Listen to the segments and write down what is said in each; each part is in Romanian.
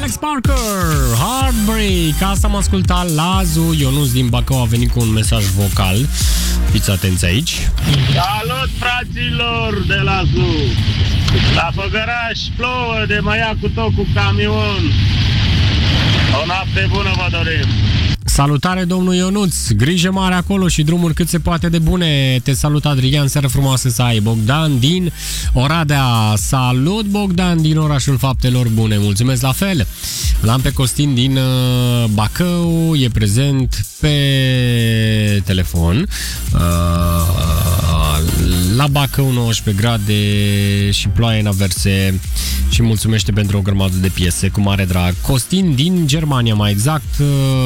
Alex Parker, Heartbreak. Asta am ascultat. Lazu Ionuț din Bacău a venit cu un mesaj vocal. Fiți atenți aici. Salut, fraților de la Zoo! La Făgăraș plouă de mă ia cu tot cu camion. O noapte bună vă dorim! Salutare, domnul Ionuț, grijă mare acolo și drumuri cât se poate de bune. Te salut, Adrian, seară frumoasă să ai. Bogdan din Oradea, salut, Bogdan din orașul Faptelor Bune, mulțumesc la fel. L-am pe Costin din Bacău, e prezent pe telefon. La Bacău 19 grade și ploaie în averse și mulțumește pentru o grămadă de piese cu mare drag. Costin din Germania, mai exact,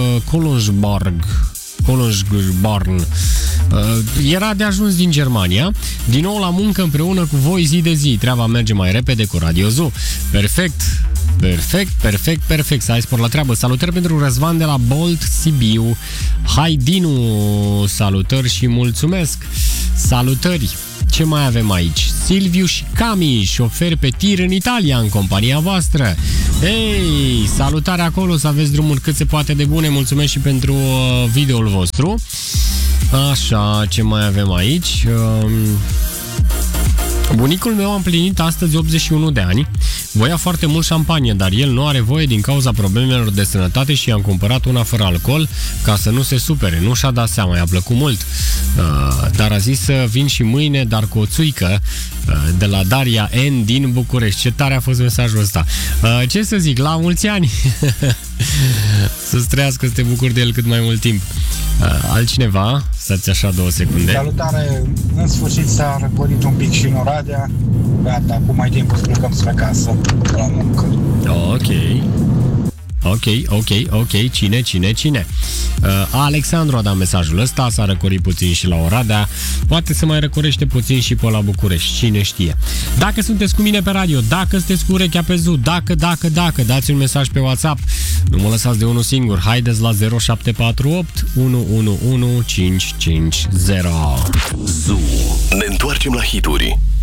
Kolungsborn. Era de ajuns din Germania. Din nou la muncă împreună cu voi zi de zi. Treaba merge mai repede cu Radio Zoo. Perfect. Să ai spor la treabă. Salutări pentru Răzvan de la Bolt, Sibiu. Hai, Dinu, salutări și mulțumesc. Salutări. Ce mai avem aici? Silviu și Cami, șoferi pe tir în Italia, în compania voastră. Ei, salutare acolo, să aveți drumuri cât se poate de bune. Mulțumesc și pentru videoul vostru. Așa, ce mai avem aici? Bunicul meu a împlinit astăzi 81 de ani. Voia foarte mult șampanie, dar el nu are voie din cauza problemelor de sănătate și i-am cumpărat una fără alcool ca să nu se supere. Nu și-a dat seama, i-a plăcut mult. Dar a zis să vin și mâine, dar cu o țuică, de la Daria N din București. Ce tare a fost mesajul ăsta. Ce să zic, la mulți ani! Să-ți trăiască, să te bucuri de el cât mai mult timp. Altcineva? Stați așa 2 secunde. Salutare, în sfârșit s-a răcorit un pic și în Oradea. Gata, acum mai timp să plecăm spre casă, la muncă. Ok. Cine? Alexandru a dat mesajul ăsta, s-a răcorit puțin și la Oradea, poate să mai răcorește puțin și pe la București, cine știe. Dacă sunteți cu mine pe radio, dacă sunteți cu urechea pe Zoo, dacă, dați un mesaj pe WhatsApp, nu mă lăsați de unul singur, haideți la 0748 111550. Zoo. Ne întoarcem la hituri.